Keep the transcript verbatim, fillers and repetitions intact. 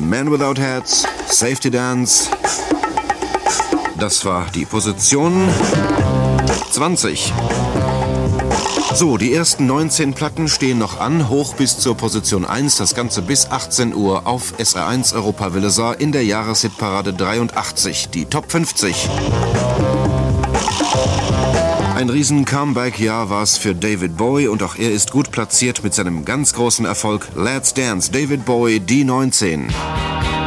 Man Without Hats, Safety Dance. Das war die Position zwanzig. So, die ersten neunzehn Platten stehen noch an, hoch bis zur Position eins, das Ganze bis achtzehn Uhr auf S R eins Europawelle Saar in der Jahreshitparade dreiundachtzig, die Top fünfzig. Ein riesen Comeback-Jahr war es für David Bowie und auch er ist gut platziert mit seinem ganz großen Erfolg Let's Dance, David Bowie, die neunzehn.